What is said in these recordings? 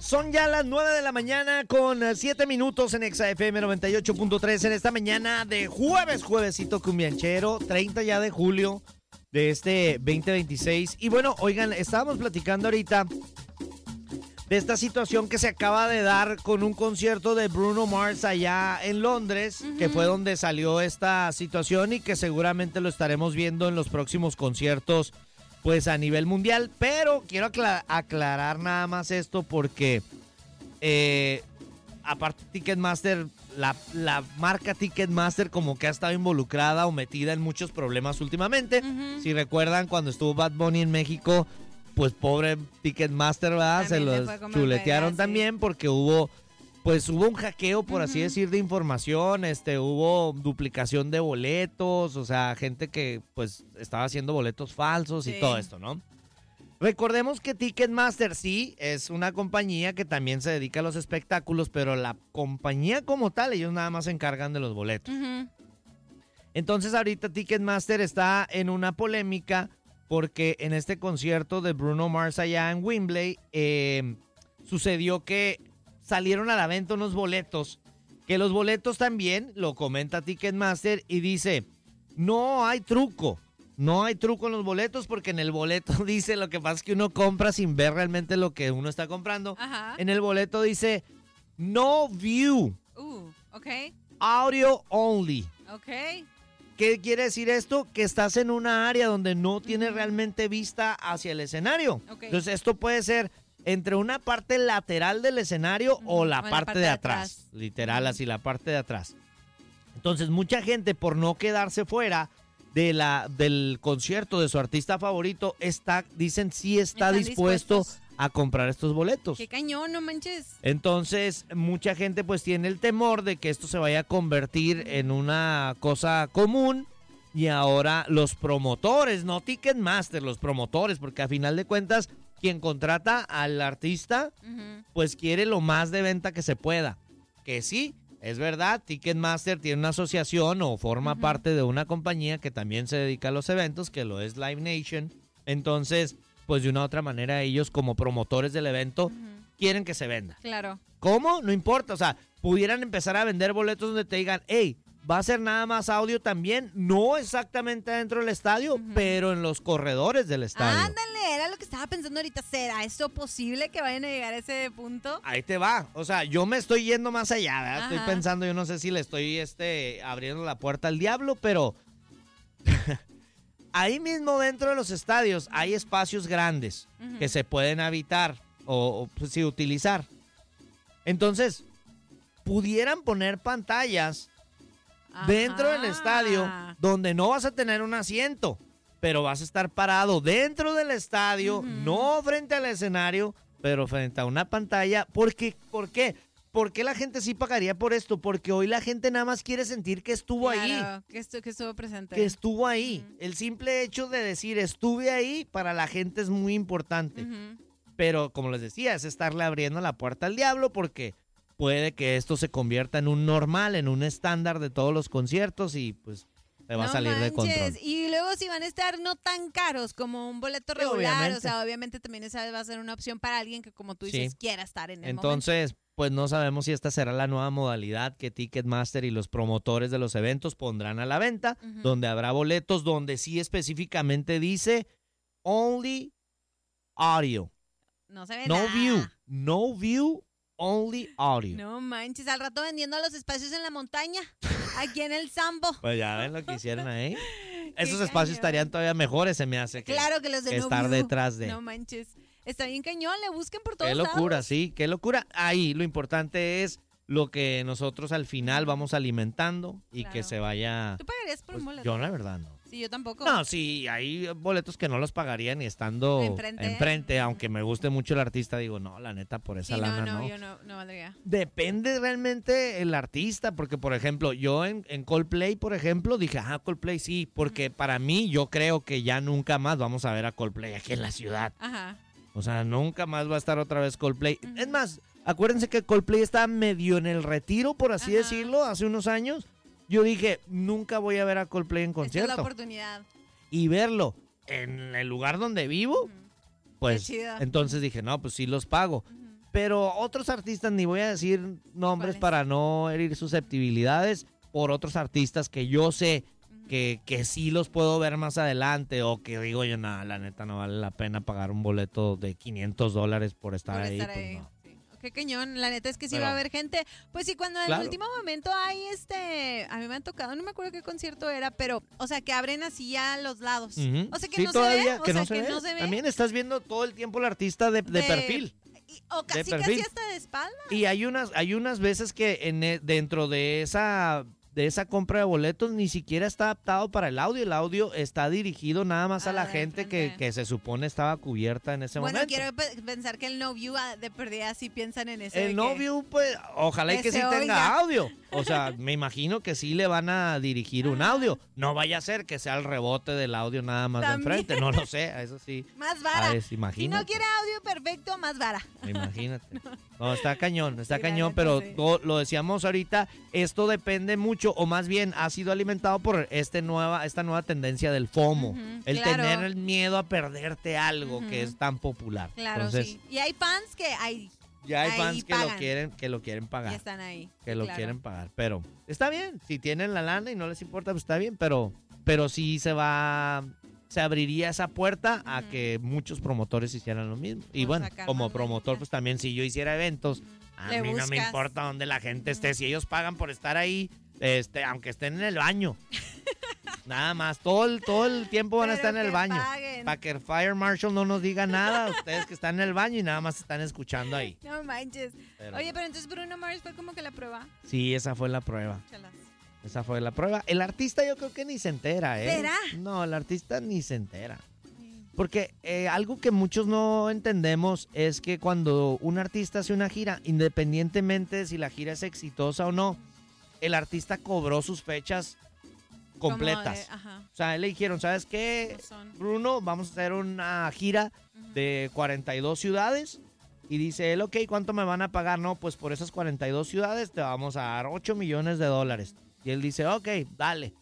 Son ya las 9 de la mañana con 7 minutos en XFM 98.3 en esta mañana de juevesito cumbianchero, 30 ya de julio de este 2026. Y bueno, oigan, estábamos platicando ahorita de esta situación que se acaba de dar con un concierto de Bruno Mars allá en Londres, que fue donde salió esta situación y que seguramente lo estaremos viendo en los próximos conciertos pues a nivel mundial. Pero quiero aclarar nada más esto porque aparte Ticketmaster, la marca Ticketmaster como que ha estado involucrada o metida en muchos problemas últimamente. Si recuerdan cuando estuvo Bad Bunny en México, pues pobre Ticketmaster, ¿verdad? Se los chuletearon también porque hubo un hackeo, por así decir, de información, hubo duplicación de boletos, o sea, gente que pues estaba haciendo boletos falsos y todo esto, ¿no? Recordemos que Ticketmaster sí es una compañía que también se dedica a los espectáculos, pero la compañía como tal, ellos nada más se encargan de los boletos. Entonces ahorita Ticketmaster está en una polémica porque en este concierto de Bruno Mars allá en Wembley sucedió que salieron a la venta unos boletos, que los boletos también, lo comenta Ticketmaster y dice, no hay truco en los boletos porque en el boleto dice, lo que pasa es que uno compra sin ver realmente lo que uno está comprando. En el boleto dice, no view, audio only. ¿Qué quiere decir esto? Que estás en una área donde no tienes realmente vista hacia el escenario. Entonces esto puede ser entre una parte lateral del escenario o la parte de atrás. Literal, así la parte de atrás. Entonces mucha gente, por no quedarse fuera del concierto de su artista favorito, dicen sí está dispuesto a comprar estos boletos. ¡Qué cañón, no manches! Entonces, mucha gente pues tiene el temor de que esto se vaya a convertir en una cosa común y ahora los promotores, no Ticketmaster, los promotores, porque a final de cuentas, quien contrata al artista, pues quiere lo más de venta que se pueda. Que sí, es verdad, Ticketmaster tiene una asociación o forma parte de una compañía que también se dedica a los eventos, que lo es Live Nation. Entonces, pues de una u otra manera ellos como promotores del evento quieren que se venda. Claro. ¿Cómo? No importa, o sea, pudieran empezar a vender boletos donde te digan, hey, va a ser nada más audio también, no exactamente dentro del estadio, pero en los corredores del estadio. Ándale, era lo que estaba pensando ahorita. ¿Será esto posible que vayan a llegar a ese punto? Ahí te va, o sea, yo me estoy yendo más allá, ¿verdad? Estoy pensando, yo no sé si le estoy abriendo la puerta al diablo, pero ahí mismo dentro de los estadios hay espacios grandes que se pueden habitar o pues, sí, utilizar. Entonces, pudieran poner pantallas dentro del estadio donde no vas a tener un asiento, pero vas a estar parado dentro del estadio, no frente al escenario, pero frente a una pantalla. ¿Por qué? ¿Por qué la gente sí pagaría por esto? Porque hoy la gente nada más quiere sentir que estuvo ahí. Que estuvo presente. Que estuvo ahí. El simple hecho de decir estuve ahí para la gente es muy importante. Pero como les decía, es estarle abriendo la puerta al diablo porque puede que esto se convierta en un normal, en un estándar de todos los conciertos y pues se va a salir de control. Y luego si van a estar no tan caros como un boleto regular, obviamente. O sea, obviamente también esa va a ser una opción para alguien que, como tú dices, quiera estar en el Entonces, momento. Pues no sabemos si esta será la nueva modalidad que Ticketmaster y los promotores de los eventos pondrán a la venta, donde habrá boletos donde sí específicamente dice only audio. No se ve nada. No view, only audio. No manches, al rato vendiendo los espacios en la montaña, aquí en el Sambo. Pues ya ven lo que hicieron ahí. Esos espacios estarían todavía mejores, se me hace. Claro que los de estar detrás de. No manches. Está bien cañón, le busquen por todos lados. Qué locura, lados. sí, qué locura. Ahí lo importante es lo que nosotros al final vamos alimentando y que se vaya. ¿Tú pagarías por un boleto? Yo la verdad no. Sí, yo tampoco. No, sí, hay boletos que no los pagaría ni estando enfrente, aunque me guste mucho el artista, digo, no, la neta, por esa lana no. Yo no valdría. Depende realmente el artista, porque por ejemplo, yo en Coldplay, por ejemplo, dije, Coldplay sí, porque para mí yo creo que ya nunca más vamos a ver a Coldplay aquí en la ciudad. O sea, nunca más va a estar otra vez Coldplay. Es más, acuérdense que Coldplay estaba medio en el retiro, por así decirlo, hace unos años. Yo dije, nunca voy a ver a Coldplay en concierto. Esta es la oportunidad. Y verlo en el lugar donde vivo, pues entonces dije, no, pues sí los pago. Pero otros artistas, ni voy a decir nombres para no herir susceptibilidades, por otros artistas que yo sé que sí los puedo ver más adelante, o que digo yo, nada, la neta no vale la pena pagar un boleto de $500 por estar ahí. Pues no. Qué cañón, la neta es que sí va a haber gente. Pues sí, cuando en el último momento hay a mí me han tocado, no me acuerdo qué concierto era, pero, o sea, que abren así a los lados. O sea, que no se ve. Que no se ve. También estás viendo todo el tiempo al artista de perfil. O casi hasta de espalda. Y hay unas veces que dentro de esa compra de boletos ni siquiera está adaptado para el audio. El audio está dirigido nada más a la gente que se supone estaba cubierta en ese momento. Bueno, quiero pensar que el No View de perdida sí piensan en eso. El No View, pues, ojalá y que sí tenga audio. O sea, me imagino que sí le van a dirigir un audio. No vaya a ser que sea el rebote del audio nada más de enfrente. No lo sé, eso sí. Más vara. Imagínate. Si no quiere audio perfecto, más vara. Imagínate. No, está cañón, pero lo decíamos ahorita, esto depende mucho, o más bien ha sido alimentado por esta nueva tendencia del FOMO, tener el miedo a perderte algo que es tan popular. Claro, entonces, sí. Y hay fans que hay fans que lo quieren pagar. Y están ahí. Que lo quieren pagar, pero está bien, si tienen la lana y no les importa, pues está bien, pero sí se abriría esa puerta a que muchos promotores hicieran lo mismo. Y bueno, como promotor, pues también si yo hiciera eventos, a mí no me importa dónde la gente esté. Si ellos pagan por estar ahí, aunque estén en el baño. Nada más, todo el tiempo van a estar en el baño. Para que el Fire Marshal no nos diga nada, ustedes que están en el baño y nada más están escuchando ahí. No manches. Oye, pero entonces Bruno Mars fue como que la prueba. Sí, esa fue la prueba. Esa fue la prueba. El artista yo creo que ni se entera, ¿eh? ¿Será? No, el artista ni se entera. Porque algo que muchos no entendemos es que cuando un artista hace una gira, independientemente de si la gira es exitosa o no, el artista cobró sus fechas completas. O sea, le dijeron, ¿sabes qué, Bruno? Vamos a hacer una gira de 42 ciudades. Y dice él, ok, ¿cuánto me van a pagar? No, pues por esas 42 ciudades te vamos a dar $8 millones. Y él dice, ok, dale.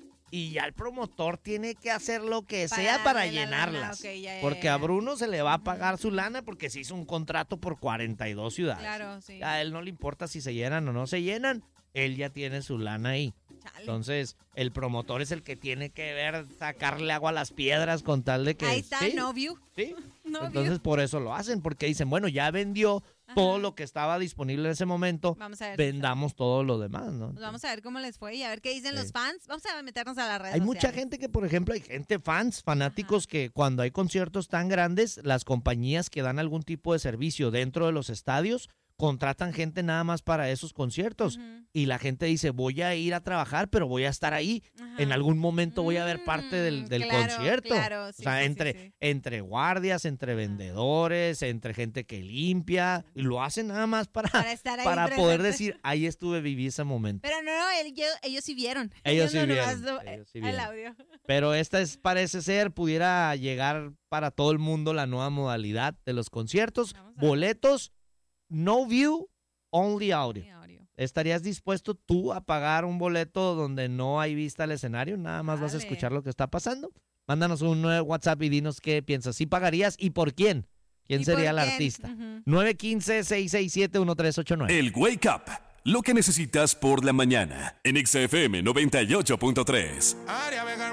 Y ya el promotor tiene que hacer lo que sea para llenarlas. Porque a Bruno se le va a pagar su lana porque se hizo un contrato por 42 ciudades. Claro, sí. A él no le importa si se llenan o no se llenan. Él ya tiene su lana ahí. Chale. Entonces, el promotor es el que tiene que sacarle agua a las piedras con tal de que... Ahí está, ¿sí? No view. Sí. Entonces, por eso lo hacen, porque dicen, bueno, ya vendió todo lo que estaba disponible en ese momento, vendamos todo lo demás, ¿no? Pues vamos a ver cómo les fue y a ver qué dicen los fans. Vamos a meternos a las redes sociales. Hay sociales. Mucha gente que, por ejemplo, hay gente fanáticos que cuando hay conciertos tan grandes, las compañías que dan algún tipo de servicio dentro de los estadios contratan gente nada más para esos conciertos. Y la gente dice, voy a ir a trabajar, pero voy a estar ahí. En algún momento voy a ver parte del concierto. Claro, sí, o sea, entre guardias, entre vendedores, entre gente que limpia. Y lo hacen nada más para poder decir, ahí viví ese momento. Pero no, ellos sí vieron. Ellos sí vieron. El audio. Pero parece ser, pudiera llegar para todo el mundo la nueva modalidad de los conciertos. Boletos, no view, only audio. ¿Estarías dispuesto tú a pagar un boleto donde no hay vista al escenario? Nada más vas a escuchar lo que está pasando. Mándanos un nuevo WhatsApp y dinos qué piensas. ¿Sí pagarías y por quién? ¿Quién sería el artista? 915-667-1389. El Wake Up. Lo que necesitas por la mañana. En XFM 98.3.